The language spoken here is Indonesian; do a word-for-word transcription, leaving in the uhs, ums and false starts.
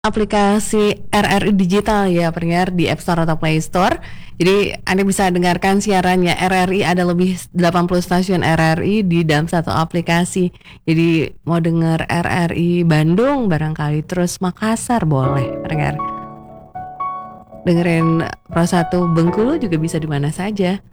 Aplikasi R R I Digital ya pendengar di App Store atau Play Store. Jadi Anda bisa dengarkan siarannya R R I, ada lebih delapan puluh stasiun R R I di dalam satu aplikasi. Jadi mau denger R R I Bandung barangkali, terus Makassar boleh pendengar. Dengerin Pro satu Bengkulu juga bisa di mana saja.